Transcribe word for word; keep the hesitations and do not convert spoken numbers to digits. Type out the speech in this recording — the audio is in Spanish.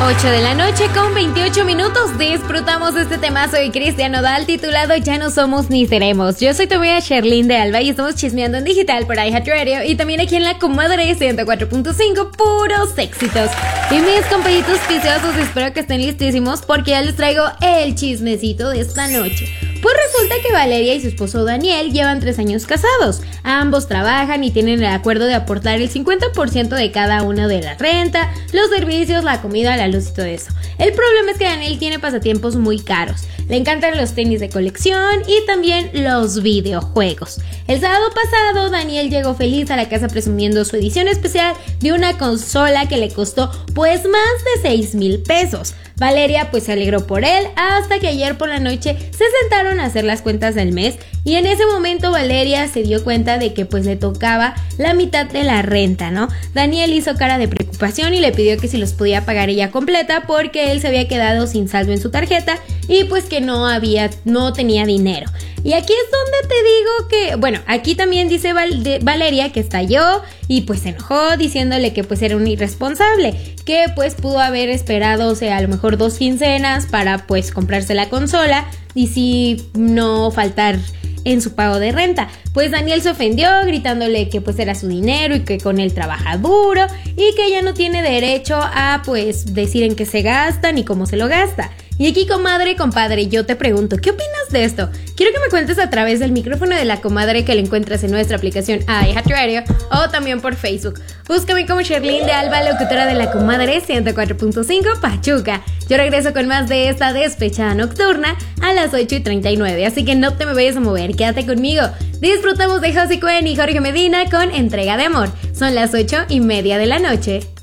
ocho de la noche con veintiocho minutos disfrutamos este temazo de Cristian Nodal titulado Ya no somos ni seremos. Yo soy tu amiga Sherlyn de Alba y estamos chismeando en digital por iHeartRadio y también aquí en la Comadre ciento cuatro punto cinco, puros éxitos. Y mis compañitos piciosos, espero que estén listísimos porque ya les traigo el chismecito de esta noche. Pues resulta que Valeria y su esposo Daniel llevan tres años casados. Ambos trabajan y tienen el acuerdo de aportar el cincuenta por ciento de cada uno de la renta, los servicios, la comida, la luz y todo eso. El problema es que Daniel tiene pasatiempos muy caros. Le encantan los tenis de colección y también los videojuegos. El sábado pasado, Daniel llegó feliz a la casa presumiendo su edición especial de una consola que le costó pues más de seis mil pesos. Valeria pues se alegró por él hasta que ayer por la noche se sentaron a hacer las cuentas del mes y en ese momento Valeria se dio cuenta de que pues le tocaba la mitad de la renta, ¿no? Daniel hizo cara de preocupación y le pidió que si los podía pagar ella completa porque él se había quedado sin saldo en su tarjeta y pues que no había, no tenía dinero. Y aquí es donde te digo que, bueno, aquí también dice Val- de Valeria que estalló y pues se enojó diciéndole que pues era un irresponsable, que pues pudo haber esperado, o sea, a lo mejor dos quincenas para pues comprarse la consola y si no faltar en su pago de renta. Pues Daniel se ofendió gritándole que pues era su dinero y que con él trabaja duro y que ella no tiene derecho a pues decir en qué se gasta ni cómo se lo gasta. Y aquí, comadre, compadre, yo te pregunto, ¿qué opinas de esto? Quiero que me cuentes a través del micrófono de la comadre que la encuentras en nuestra aplicación iHeartRadio o también por Facebook. Búscame como Sherlyn de Alba, locutora de la Comadre ciento cuatro punto cinco Pachuca. Yo regreso con más de esta despechada nocturna a las ocho y treinta y nueve, así que no te me vayas a mover, quédate conmigo. Disfrutamos de Josie Cuen y Jorge Medina con Entrega de Amor. Son las ocho y media de la noche.